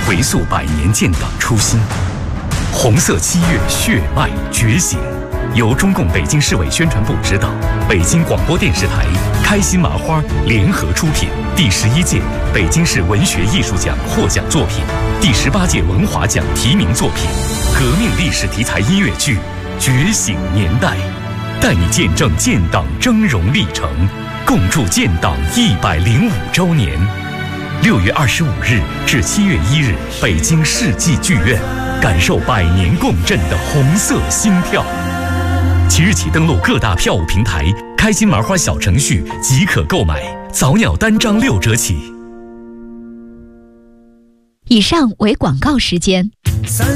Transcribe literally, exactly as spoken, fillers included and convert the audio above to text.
回溯百年建党初心。红色七月血脉觉醒，由中共北京市委宣传部指导，北京广播电视台、开心麻花联合出品。第十一届北京市文学艺术奖获奖作品，第十八届文华奖提名作品，革命历史题材音乐剧《觉醒年代》，带你见证建党峥嵘历程，共筑建党一百零五周年。六月二十五日至七月一日，北京世纪剧院，感受百年共振的红色心跳。即日起登录各大票务平台、开心麻花小程序即可购买，早鸟单张六折起。 以上为广告时间。